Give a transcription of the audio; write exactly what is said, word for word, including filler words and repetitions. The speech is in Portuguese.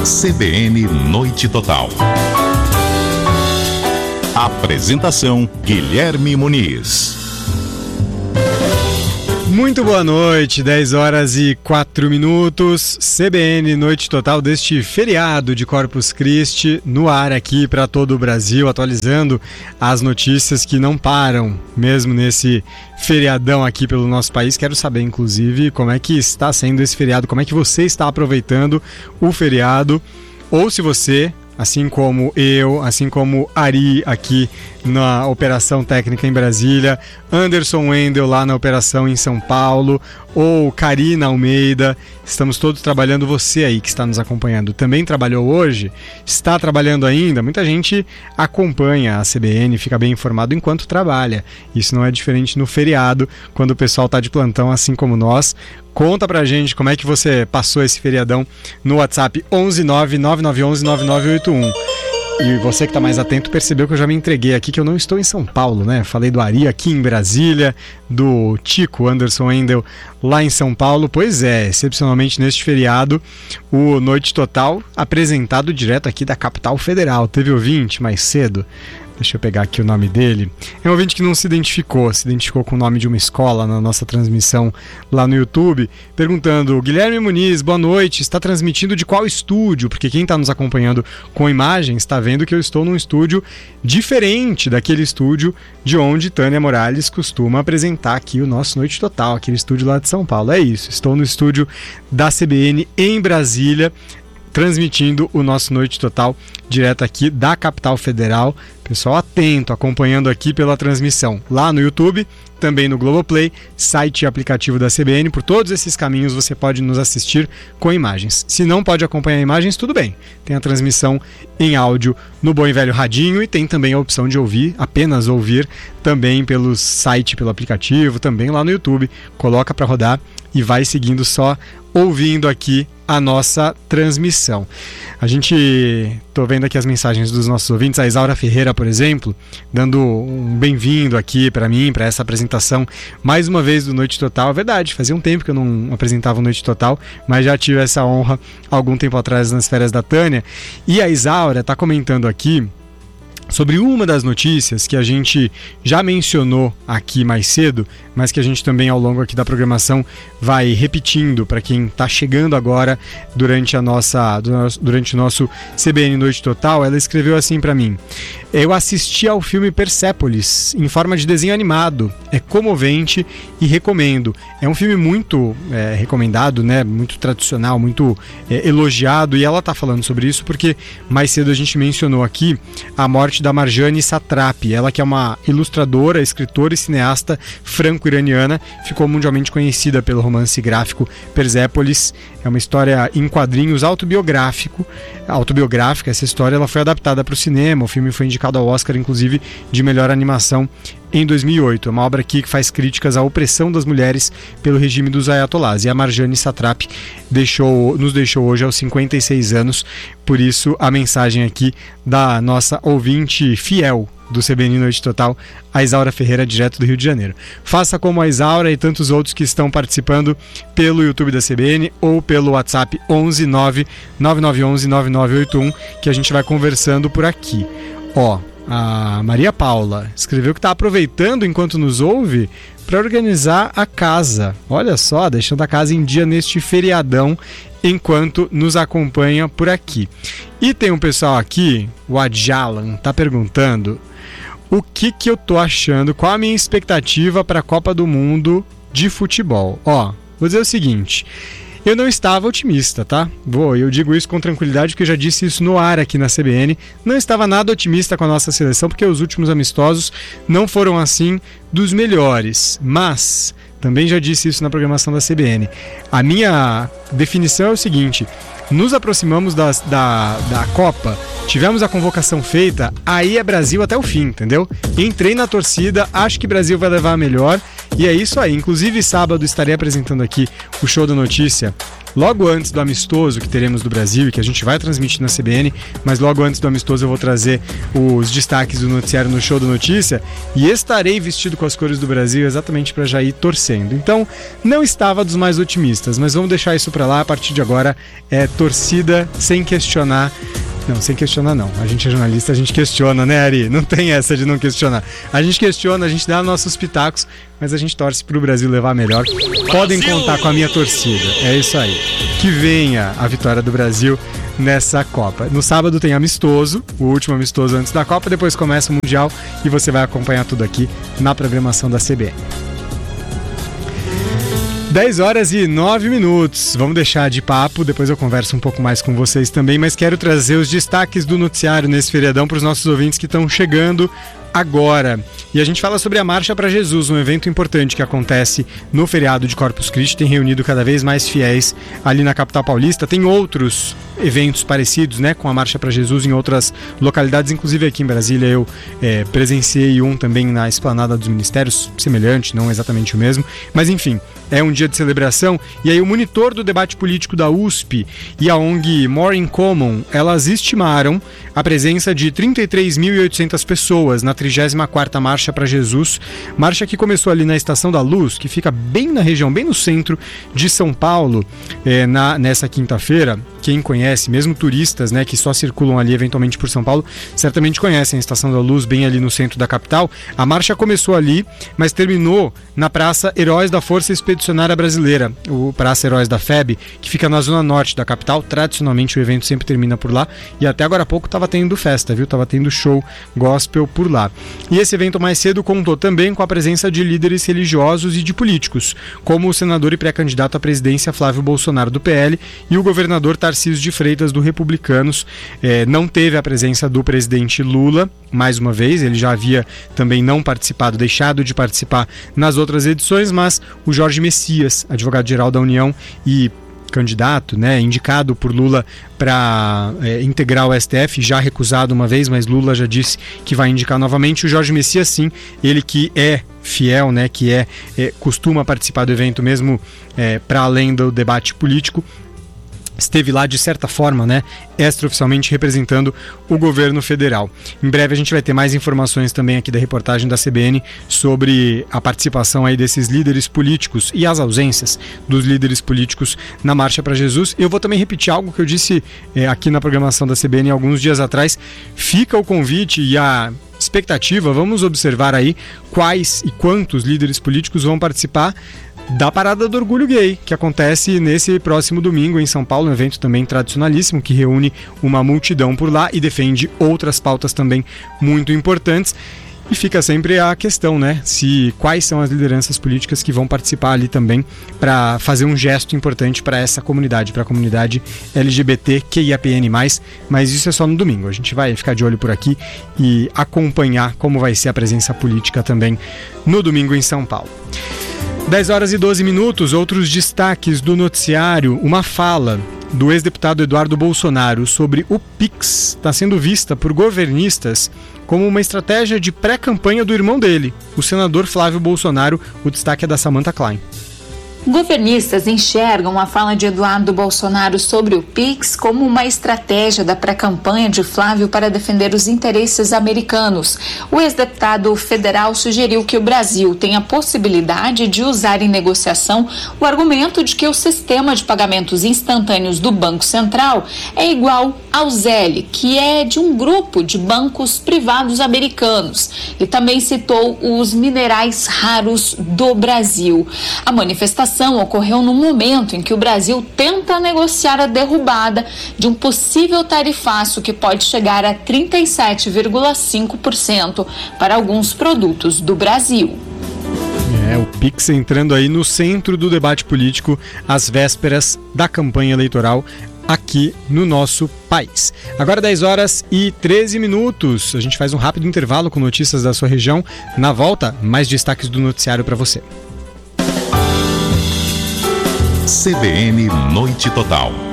C B N Noite Total. Apresentação: Guilherme Muniz. Muito boa noite, dez horas e quatro minutos, C B N Noite Total deste feriado de Corpus Christi, no ar aqui para todo o Brasil, atualizando as notícias que não param, mesmo nesse feriadão aqui pelo nosso país. Quero saber, inclusive, como é que está sendo esse feriado, como é que você está aproveitando o feriado, ou se você, assim como eu, assim como Ari aqui na Operação Técnica em Brasília, Anderson Wendel lá na Operação em São Paulo, ou Karina Almeida, estamos todos trabalhando. Você aí que está nos acompanhando também trabalhou hoje? Está trabalhando ainda? Muita gente acompanha a C B N, fica bem informado enquanto trabalha. Isso não é diferente no feriado, quando o pessoal está de plantão, assim como nós. Conta pra gente como é que você passou esse feriadão no WhatsApp onze nove nove nove um um nove nove oito um. E você que está mais atento percebeu que eu já me entreguei aqui, que eu não estou em São Paulo, né? Falei do Ari aqui em Brasília, do Tico Anderson Wendel lá em São Paulo. Pois é, excepcionalmente neste feriado, o Noite Total apresentado direto aqui da capital federal. Teve ouvinte mais cedo, deixa eu pegar aqui o nome dele. É um ouvinte que não se identificou, se identificou com o nome de uma escola na nossa transmissão lá no YouTube, perguntando: Guilherme Muniz, boa noite, está transmitindo de qual estúdio? Porque quem está nos acompanhando com imagens está vendo que eu estou num estúdio diferente daquele estúdio de onde Tânia Morales costuma apresentar aqui o nosso Noite Total, aquele estúdio lá de São Paulo. É isso, estou no estúdio da C B N em Brasília, transmitindo o nosso Noite Total direto aqui da capital federal. Pessoal atento, acompanhando aqui pela transmissão lá no YouTube, também no Globoplay, site e aplicativo da C B N. Por todos esses caminhos você pode nos assistir com imagens. Se não pode acompanhar imagens, tudo bem. Tem a transmissão em áudio no bom e velho radinho, e tem também a opção de ouvir, apenas ouvir, também pelo site, pelo aplicativo, também lá no YouTube. Coloca para rodar e vai seguindo, só ouvindo aqui a nossa transmissão. A gente, tô vendo aqui as mensagens dos nossos ouvintes, a Isaura Ferreira, por exemplo, dando um bem-vindo aqui para mim, para essa apresentação, mais uma vez do Noite Total. É verdade, fazia um tempo que eu não apresentava o Noite Total, mas já tive essa honra algum tempo atrás nas férias da Tânia. E a Isaura tá comentando aqui sobre uma das notícias que a gente já mencionou aqui mais cedo, mas que a gente também ao longo aqui da programação vai repetindo para quem está chegando agora durante, a nossa, durante o nosso C B N Noite Total. Ela escreveu assim para mim: eu assisti ao filme Persépolis em forma de desenho animado, é comovente e recomendo. É um filme muito é, recomendado, né? Muito tradicional, muito é, elogiado, e ela está falando sobre isso porque mais cedo a gente mencionou aqui a morte da Marjane Satrapi, ela que é uma ilustradora, escritora e cineasta franco-iraniana, ficou mundialmente conhecida pelo romance gráfico Persépolis. É uma história em quadrinhos autobiográfico, autobiográfica. Essa história ela foi adaptada para o cinema, o filme foi indicado ao Oscar, inclusive, de melhor animação em dois mil e oito. É uma obra aqui que faz críticas à opressão das mulheres pelo regime dos ayatollahs. E a Marjane Satrapi deixou, nos deixou hoje aos cinquenta e seis anos. Por isso, a mensagem aqui da nossa ouvinte fiel do C B N Noite Total, a Isaura Ferreira, direto do Rio de Janeiro. Faça como a Isaura e tantos outros que estão participando pelo YouTube da C B N ou pelo WhatsApp onze nove nove nove um um nove nove oito um, que a gente vai conversando por aqui. Ó, a Maria Paula escreveu que está aproveitando enquanto nos ouve para organizar a casa. Olha só, deixando a casa em dia neste feriadão enquanto nos acompanha por aqui. E tem um pessoal aqui, o Adjalan, tá perguntando o que que eu tô achando, qual a minha expectativa para a Copa do Mundo de futebol. Ó, vou dizer o seguinte: eu não estava otimista, tá? Vou, eu digo isso com tranquilidade porque eu já disse isso no ar aqui na C B N. Não estava nada otimista com a nossa seleção porque os últimos amistosos não foram assim dos melhores. Mas também já disse isso na programação da C B N. A minha definição é o seguinte: nos aproximamos das, da, da Copa, tivemos a convocação feita, aí é Brasil até o fim, entendeu? Entrei na torcida, acho que Brasil vai levar a melhor, e é isso aí. Inclusive, sábado estarei apresentando aqui o Show da Notícia logo antes do amistoso que teremos do Brasil e que a gente vai transmitir na C B N, mas logo antes do amistoso eu vou trazer os destaques do noticiário no Show da Notícia e estarei vestido com as cores do Brasil exatamente para já ir torcendo. Então, não estava dos mais otimistas, mas vamos deixar isso para lá. A partir de agora é torcida sem questionar. Não, sem questionar não. A gente é jornalista, a gente questiona, né, Ari? Não tem essa de não questionar. A gente questiona, a gente dá nossos pitacos, mas a gente torce pro Brasil levar melhor. Podem contar com a minha torcida. É isso aí. Que venha a vitória do Brasil nessa Copa. No sábado tem amistoso, o último amistoso antes da Copa, depois começa o Mundial e você vai acompanhar tudo aqui na programação da C B N. dez horas e nove minutos. Vamos deixar de papo, depois eu converso um pouco mais com vocês também, mas quero trazer os destaques do noticiário nesse feriadão para os nossos ouvintes que estão chegando agora. E a gente fala sobre a Marcha para Jesus, um evento importante que acontece no feriado de Corpus Christi, tem reunido cada vez mais fiéis ali na capital paulista. Tem outros eventos parecidos, né, com a Marcha para Jesus em outras localidades, inclusive aqui em Brasília eu é, presenciei um também na Esplanada dos Ministérios, semelhante, não exatamente o mesmo, mas enfim, é um dia de celebração. E aí o monitor do debate político da U S P e a O N G More in Common, elas estimaram a presença de trinta e três mil e oitocentas pessoas na trigésima quarta Marcha para Jesus, marcha que começou ali na Estação da Luz, que fica bem na região, bem no centro de São Paulo, é, na, nessa quinta-feira. Quem conhece, mesmo turistas, né, que só circulam ali eventualmente por São Paulo, certamente conhecem a Estação da Luz, bem ali no centro da capital. A marcha começou ali, mas terminou na Praça Heróis da Força Expedicionária Brasileira, o Praça Heróis da F E B, que fica na zona norte da capital. Tradicionalmente o evento sempre termina por lá, e até agora há pouco estava tendo festa, viu? Estava tendo show gospel por lá. E esse evento mais cedo contou também com a presença de líderes religiosos e de políticos, como o senador e pré-candidato à presidência Flávio Bolsonaro do P L e o governador Tarcísio de Freitas do Republicanos. É, não teve a presença do presidente Lula, mais uma vez, ele já havia também não participado, deixado de participar nas outras edições, mas o Jorge Messias, advogado-geral da União e candidato, né, indicado por Lula para é, integrar o S T F, já recusado uma vez, mas Lula já disse que vai indicar novamente. O Jorge Messias, sim, ele que é fiel, né, que é, é costuma participar do evento mesmo é, para além do debate político, esteve lá de certa forma, né, extraoficialmente representando o governo federal. Em breve a gente vai ter mais informações também aqui da reportagem da C B N sobre a participação aí desses líderes políticos e as ausências dos líderes políticos na Marcha para Jesus. Eu vou também repetir algo que eu disse é, aqui na programação da C B N alguns dias atrás. Fica o convite e a expectativa, vamos observar aí quais e quantos líderes políticos vão participar da Parada do Orgulho Gay, que acontece nesse próximo domingo em São Paulo, um evento também tradicionalíssimo, que reúne uma multidão por lá e defende outras pautas também muito importantes. E fica sempre a questão, né, se quais são as lideranças políticas que vão participar ali também para fazer um gesto importante para essa comunidade, para a comunidade L G B T Q I A P N mais, mas isso é só no domingo. A gente vai ficar de olho por aqui e acompanhar como vai ser a presença política também no domingo em São Paulo. dez horas e doze minutos, outros destaques do noticiário. Uma fala do ex-deputado Eduardo Bolsonaro sobre o Pix está sendo vista por governistas como uma estratégia de pré-campanha do irmão dele, o senador Flávio Bolsonaro. O destaque é da Samantha Klein. Governistas enxergam a fala de Eduardo Bolsonaro sobre o Pix como uma estratégia da pré-campanha de Flávio para defender os interesses americanos. O ex-deputado federal sugeriu que o Brasil tem a possibilidade de usar em negociação o argumento de que o sistema de pagamentos instantâneos do Banco Central é igual ao Zelle, que é de um grupo de bancos privados americanos, e também citou os minerais raros do Brasil. A manifestação ocorreu no momento em que o Brasil tenta negociar a derrubada de um possível tarifaço que pode chegar a trinta e sete vírgula cinco por cento para alguns produtos do Brasil. É, o Pix entrando aí no centro do debate político às vésperas da campanha eleitoral aqui no nosso país. Agora dez horas e treze minutos. A gente faz um rápido intervalo com notícias da sua região. Na volta, mais destaques do noticiário para você. C B N Noite Total.